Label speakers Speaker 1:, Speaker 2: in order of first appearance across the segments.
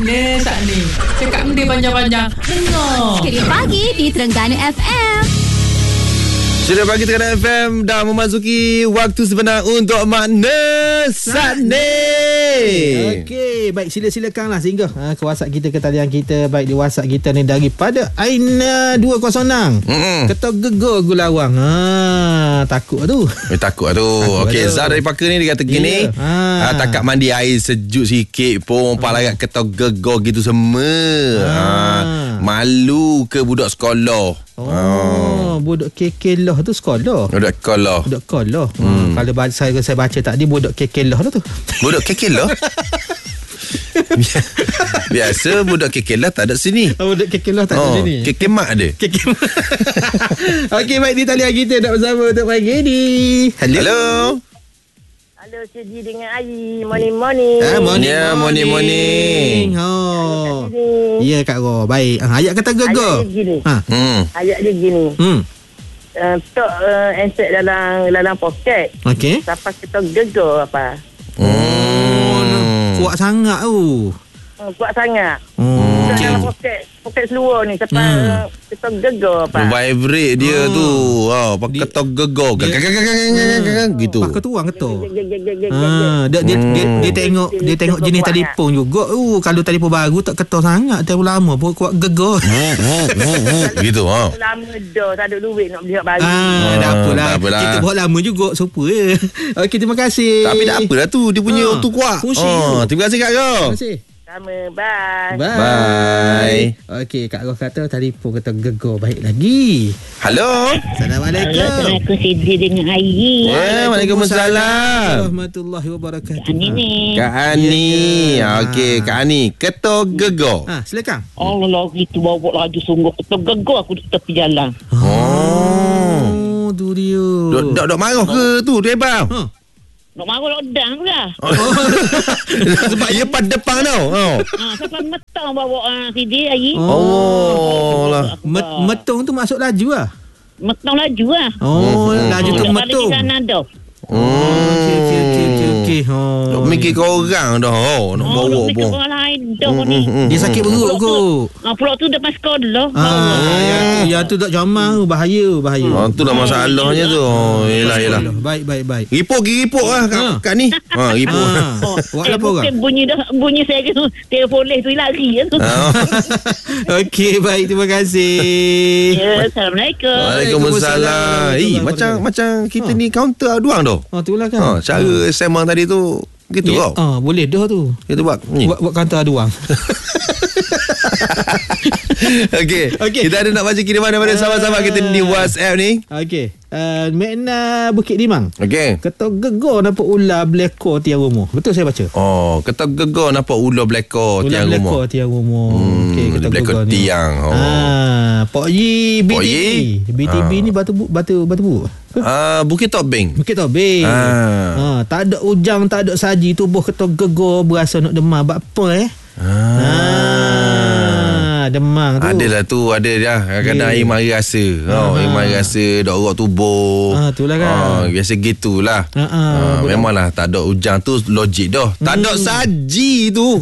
Speaker 1: mana saat ni? Cakap benda panjang-panjang. Dengar.
Speaker 2: Sekali pagi di Terengganu FM.
Speaker 3: Sudah pagi Terengganu FM dah memasuki waktu sebenar untuk makna saat ni.
Speaker 4: Okey, baik, silakanlah singgah ke WhatsApp kita, ke talian kita. Baik, di WhatsApp kita ni daripada Aina 206. Ketok gegar gulawang. Takut tu.
Speaker 3: Takut tu. Okey, Zah dari Pakar ni dia kata gini. Takat mandi air sejuk sikit pun larat ketok gegar gitu semua. Malu ke budak sekolah.
Speaker 4: Budak kekelah tu sekolah.
Speaker 3: Budak sekolah.
Speaker 4: Kalau saya baca tadi budak kekelah tu.
Speaker 3: Budak kekelah? Biasa budak kekelah tak ada sini.
Speaker 4: Budak kekelah tak ada sini.
Speaker 3: Kekemak ada.
Speaker 4: Okey, baik, di talian kita nak bersama untuk pagi ni.
Speaker 3: Hello.
Speaker 5: Halo, Cik dengan Ayi. Morning.
Speaker 3: Morning.
Speaker 4: Ya, Kak Ro. Baik. Ayat kata gegar.
Speaker 5: Ayat dia gini. Tok handset dalam poket.
Speaker 4: Okey.
Speaker 5: Sampai kita gegar apa?
Speaker 4: Kuat sangat tu.
Speaker 5: Kuat sangat.
Speaker 3: Okay.
Speaker 5: Dalam poket seluar ni sampai kita gegar apa?
Speaker 3: Vibrate dia tu. Pakai ketok gegar. Gitu.
Speaker 4: Pakai tuang ketok. Dia tengok jenis telefon juga. Kalau telefon baru tak ketok sangat, terlalu lama pun kuat gegar.
Speaker 3: Gitu.
Speaker 5: Lama dah tak ada duit nak beli hak baru.
Speaker 4: Tak apalah. Kita buat lama juga sopa. Okey, terima kasih.
Speaker 3: Tapi tak apalah tu, dia punya tu kuat. Terima kasih Kak Ro.
Speaker 4: Terima kasih.
Speaker 5: Sama, bye.
Speaker 3: Bye.
Speaker 4: Okey, Kak Ro kata telefon kata gegar baik lagi.
Speaker 3: Halo.
Speaker 4: Assalamualaikum.
Speaker 6: Assalamualaikum Sidi dengan Ayi.
Speaker 3: Waalaikumsalam.
Speaker 4: Warahmatullahi wabarakatuh.
Speaker 6: Kak Ani.
Speaker 3: Okey, Kak Ani, ketok gegar.
Speaker 4: Silakan.
Speaker 6: Allah, itu bawa laju sungguh. Ketuk gegar aku di tepi jalan.
Speaker 4: Tu dia.
Speaker 3: Dok marah ke tu driver?
Speaker 6: Nak marah lodang ke lah.
Speaker 3: Sebab dia pada depan tau.
Speaker 6: Sampai metong bawa Sidi Ayi.
Speaker 3: Lah.
Speaker 4: Metong tu masuk laju lah.
Speaker 6: Metong laju lah.
Speaker 4: Laju tu metong.
Speaker 6: Balik di sana dah.
Speaker 4: Okey.
Speaker 3: Dok mikir kau orang dah. Nak bawa
Speaker 6: Nak
Speaker 3: pun.
Speaker 6: orang lain dah ni.
Speaker 4: Dia sakit perut kot.
Speaker 6: Pulau tu depan sekolah.
Speaker 4: Yang tu tak jamah tu. Bahaya.
Speaker 3: Tu dah masalahnya tu. Yelah.
Speaker 4: Baik.
Speaker 3: Ripok lah Kak ni. Ripok.
Speaker 4: Buat apa orang?
Speaker 6: Bunyi saya ke telefon tu lari.
Speaker 4: Okey, baik. Terima kasih.
Speaker 6: Ya, Assalamualaikum.
Speaker 3: Waalaikumsalam. Macam kita ni counter aduang dah.
Speaker 4: Itulah kan.
Speaker 3: Cara sembang tadi tu gitu tau.
Speaker 4: Boleh dah tu.
Speaker 3: Kita buat ni.
Speaker 4: Buat kanta aduang.
Speaker 3: Okey. Kita ada nak baca kiriman daripada sahabat-sahabat kita di WhatsApp ni.
Speaker 4: Okey. Mekna Bukit Timang.
Speaker 3: Okey.
Speaker 4: Ketok gegar nampak ular belekor tiang rumah. Betul saya baca?
Speaker 3: Ketok gegar nampak ular belekor tiang rumah.
Speaker 4: Ular belekor tiang rumah. Okey, ketok
Speaker 3: belekor
Speaker 4: gegar ni.
Speaker 3: tiang.
Speaker 4: Pok Yi BTB. BTB ni batu bu.
Speaker 3: Bukit Tobing.
Speaker 4: Tak ada ujang, tak ada saji, tubuh ketok gegar berasa nak demam. Bak apa demam tu.
Speaker 3: Adalah tu, ada dah. Kadang-kadang air mari rasa. Air mari rasa, dok orok tubuh.
Speaker 4: Itulah kan.
Speaker 3: Biasa gitulah. Memanglah tak ada ujang tu logik dah. Tak ada saji tu.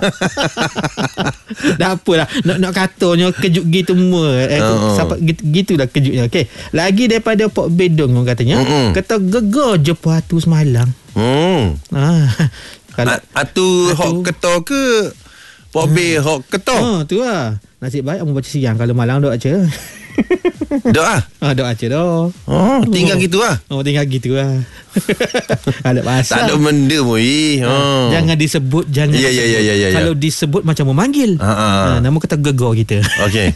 Speaker 4: Dah apalah. Nak katanya kejut gitu semua. Sampai gitulah kejutnya. Okey. Lagi daripada Pok Bedong orang katanya. Ketok gegar je patu semalam.
Speaker 3: Kalau atu hok ketok ke Pok B hok ketok?
Speaker 4: Tu lah. Nasib baik aku baca siang. Kalau malam dok aja.
Speaker 3: Dok ah?
Speaker 4: Dok aja dah.
Speaker 3: Tinggal gitu lah.
Speaker 4: Tinggal gitu lah. Ada pasal.
Speaker 3: Tak ada benda pun.
Speaker 4: Jangan disebut. Ya. Kalau disebut macam memanggil. Nama kata gegar kita.
Speaker 3: Okey.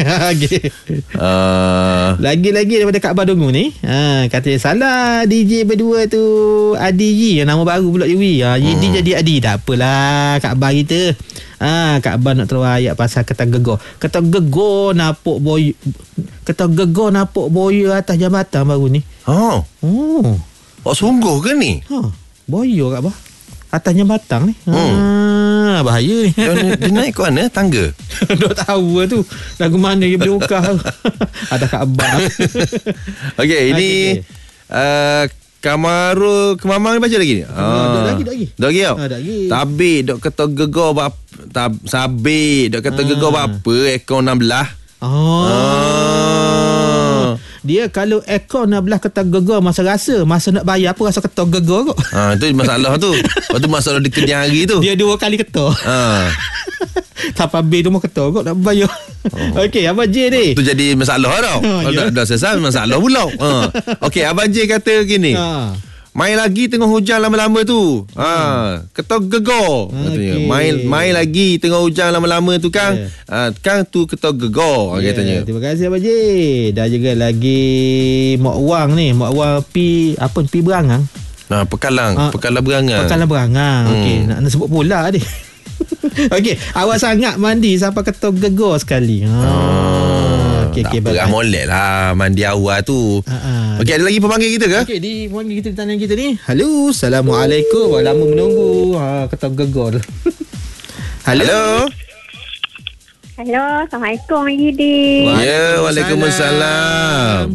Speaker 4: Lagi-lagi daripada Kak Badungu ni. Katanya salah DJ berdua tu Adi Yi. Nama baru pula Yui. Yidi jadi Adi. Tak apalah Kak Bar kita. Kak Bar nak terus ayat pasal kata gegar. Kata gegar napuk boy. Kata gegar napuk boya atas jambatan baru ni.
Speaker 3: Sungguh ke ni?
Speaker 4: Boya Kak Bar. Atas jambatan ni. Bahaya ni.
Speaker 3: Dia naik ke mana? Tangga?
Speaker 4: Tak tahu lah tu. Lagu mana dia boleh ukah. Ada Kak Bar.
Speaker 3: Okey, ini Kamarul Kemamang ni baca lagi ni?
Speaker 4: Dok lagi.
Speaker 3: Dok lagi tau?
Speaker 4: Dok lagi.
Speaker 3: Tabik dok ketok gegar apa sabit. Dok kata gegar berapa? Ekor 16.
Speaker 4: Dia kalau ekor 16 ketak gegar masa nak bayar apa rasa ketak gegar kot.
Speaker 3: Itu masalah tu. Lepas tu masalah di kenyang hari tu.
Speaker 4: Dia 2 kali ketak. Sampai bil tu mah ketak kot nak bayar. Okey, Abang J ni.
Speaker 3: Tu jadi masalah tau. Dah selesai masalah pula. Okey, Abang J kata gini. Main lagi tengah hujan lama-lama tu. Ketok gegar katanya. Main lagi tengah hujan lama-lama tu Kang. Kang tu ketok gegar katanya.
Speaker 4: Terima kasih Abang J. Dah juga lagi Mak Wang ni. Mak Wang pi Berangang.
Speaker 3: Pekalang Berangang.
Speaker 4: Pekalang Berangang. Okey, nak sebut pula ni. Okey, awak sangat mandi sampai ketok gegar sekali. Okey,
Speaker 3: tak apa, molek lah mandi awal tu. Okey, ada lagi pemanggil kita ke?
Speaker 4: Okey, di pemanggil kita di talian kita ni. Halo, Assalamualaikum. Lama menunggu. Ketok gegar tu. Halo.
Speaker 5: Halo, Assalamualaikum Yudi.
Speaker 3: Ya, Waalaikumsalam.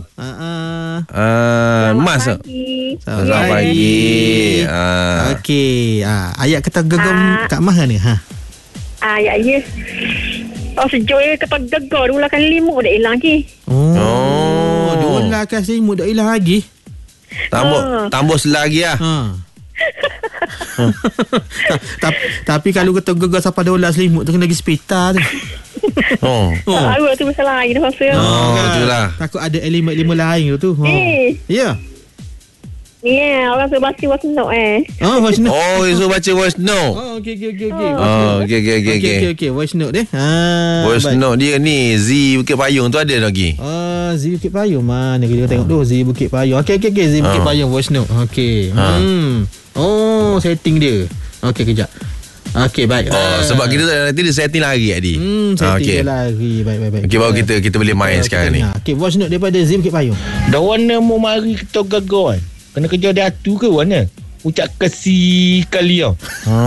Speaker 3: Mas. Selamat pagi.
Speaker 4: Okey, ayat ketok gegar kat mana ni?
Speaker 5: Ya. Sejauh ketok gegar dulu kan limut dah hilang lagi.
Speaker 4: Dulu kan limut dah hilang lagi.
Speaker 3: Tambah selagi lah.
Speaker 4: Tapi kalau ketok gegar sampai dolar selimut tu kena pergi hospital tu.
Speaker 5: Baru tu masalah lain rasa.
Speaker 3: Itulah.
Speaker 4: Takut ada elemen lain tu. Ya.
Speaker 5: Ya, orang suruh baca voice note
Speaker 4: voice note.
Speaker 3: Suruh baca voice note.
Speaker 4: Okey. Okey, voice note dia.
Speaker 3: Voice note dia ni Z Bukit Payung tu ada lagi.
Speaker 4: Z Bukit Payung mana kita tengok tu Z Bukit Payung. Okey Z Bukit Payung voice note. Okey. Setting dia. Okey, kejap. Okey, baik.
Speaker 3: Sebab kita nanti dia setting lagi Adi.
Speaker 4: Setting lagi. Baik.
Speaker 3: Okey, baru kita boleh main sekarang ni.
Speaker 4: Okey, voice note daripada Z Bukit Payung.
Speaker 7: Dah warna mau mari ketok gegar. Kena kerja dia atu ke mana? Ucap kasih kali tau.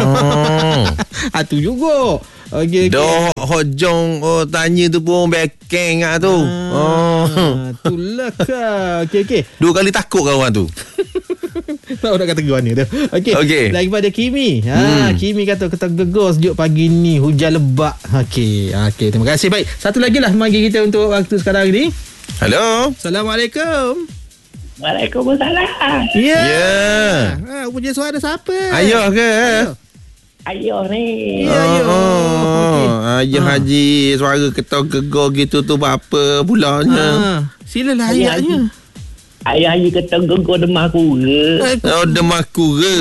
Speaker 4: Atu juga. Okey.
Speaker 3: Dah hojong tanya tu pun bekeng ah tu.
Speaker 4: Itulah kau. Okey.
Speaker 3: 2 kali takut kau orang tu.
Speaker 4: Tak nak kata gimana tu. Okey. Lagi pada Kimi. Kimi kata ketok gegar sejuk pagi ni, hujan lebak. Okey, terima kasih. Baik. Satu lagi lah panggil kita untuk waktu sekarang ni.
Speaker 3: Halo.
Speaker 4: Assalamualaikum.
Speaker 6: Waalaikumsalam.
Speaker 4: Ya. Punya suara siapa?
Speaker 3: Ayah ke?
Speaker 6: Ayah ni.
Speaker 3: Ayah Haji suara ketok gegar gitu tu berapa bulannya?
Speaker 4: Silalah ayahnya.
Speaker 6: Ayah Haji ketok gegar demah kura.
Speaker 3: Demah kura.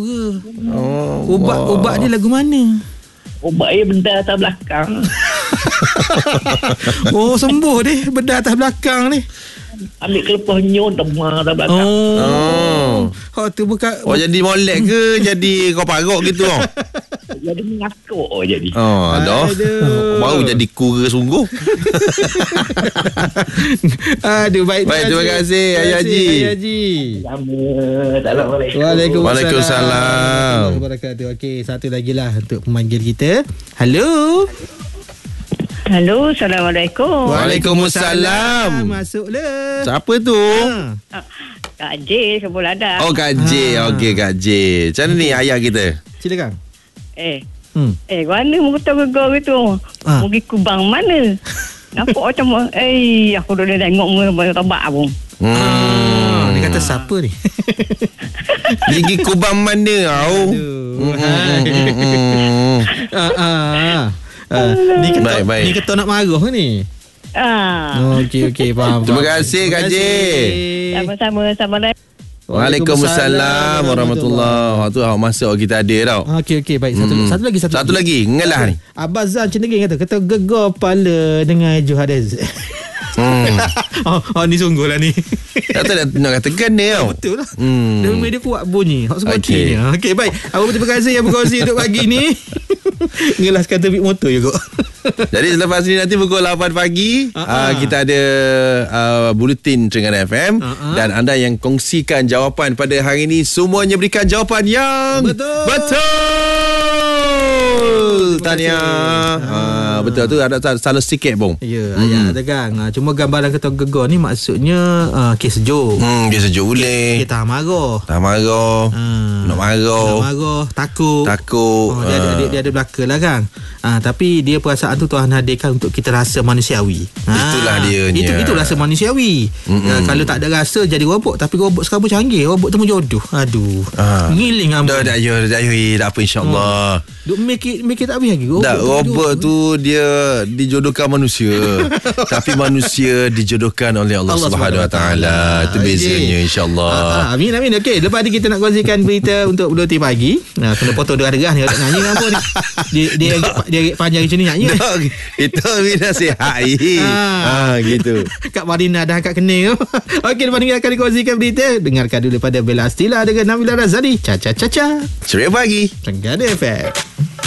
Speaker 4: Ubat dia lagu mana?
Speaker 6: Ubat dia benda atas belakang.
Speaker 4: Sembuh dia benda atas belakang ni.
Speaker 6: Ambil kelepah nyon demah atas belakang.
Speaker 4: Tu bukan.
Speaker 3: Jadi molek ke jadi kau parok gitu tau?
Speaker 6: Jadi mengakuk jadi.
Speaker 3: Dah. Baru jadi kura sungguh.
Speaker 4: Aduh, baik.
Speaker 3: Terima kasih Ayah Haji.
Speaker 6: Assalamualaikum.
Speaker 3: Waalaikumsalam.
Speaker 4: Okey, satu lagi lah untuk pemanggil kita. Halo.
Speaker 5: Halo, Assalamualaikum.
Speaker 3: Waalaikumsalam.
Speaker 4: Masuklah.
Speaker 3: Siapa tu?
Speaker 5: Kak J, Kebul Ladang.
Speaker 3: Kak J. Okey, Kak J. Macam mana ni ayah kita?
Speaker 4: Silakan.
Speaker 5: Mana mu ketok gegar gitu? Pergi kubang mana? Nampak macam aku dah tengok mu rebak pun.
Speaker 3: Dia
Speaker 4: kata siapa ni?
Speaker 3: Gigi kubang mana kau?
Speaker 4: Ni ketua nak marah ni. Okey, faham.
Speaker 3: Terima kasih Kak J.
Speaker 5: Sama-sama.
Speaker 3: Waalaikumsalam warahmatullahi wabarakatuh. Masa kita ada tau.
Speaker 4: Okey, baik. Satu lagi.
Speaker 3: Ngelah ni.
Speaker 4: Abazan Cendeking kata ketua gegar kepala dengan Johadez. Ni sungguh lah ni.
Speaker 3: Nak kata kena tau.
Speaker 4: Betul lah. Dia kuat bunyi. Hak sebagainya. Okey, baik. Terima kasih yang berkongsi untuk pagi ni. Ngelaskan terbit motor je kot.
Speaker 3: Jadi selepas ni nanti pukul 8 pagi kita ada Buletin Trengganu FM. Dan anda yang kongsikan jawapan pada hari ini, semuanya berikan jawapan yang betul. tahniah. Betul tu, ada salah sikit bang.
Speaker 4: Ya, ayat tegang. Cuma gambaran ketua gegar ni maksudnya kes sejuk.
Speaker 3: Kes sejuk boleh.
Speaker 4: Kes tahan marah.
Speaker 3: Tahan marah. Nak marah. Takut.
Speaker 4: Dia ada belaka lah kan. Tapi dia perasaan tu Tuhan hadirkan untuk kita rasa manusiawi.
Speaker 3: Itulah dianya.
Speaker 4: Itu rasa manusiawi. Kalau tak ada rasa jadi robot. Tapi robot sekarang pun canggih. Robot temu jodoh. Aduh. Ngiling ambon.
Speaker 3: Dah apa insyaAllah.
Speaker 4: Duk make tak habis lagi.
Speaker 3: Robot tu dia dijodohkan manusia. Tapi manusia dijodohkan oleh Allah Subhanahu Wa Taala. Itu bezanya insyaAllah.
Speaker 4: Amin. Okey, lepas ni kita nak kongsikan berita untuk Buletin Pagi. Kena potong derah-derah ni. Tak nyanyi apa ni. Dia panjang macam ni nyanyi.
Speaker 3: Itu nasihat. Gitu.
Speaker 4: Kak Marina dah angkat kening. Okey, lepas ni akan dikongsikan berita. Dengarkan dulu daripada Bella Astila dengan Nabila Razali. Cha.
Speaker 3: Ceria pagi.
Speaker 4: Terengganu FM.